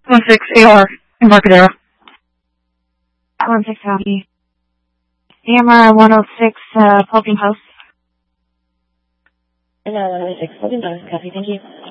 16 AR, Embarcadero. 16 copy. AMR 106, Pulping Post. AMR 106, Pulping Post, copy, thank you.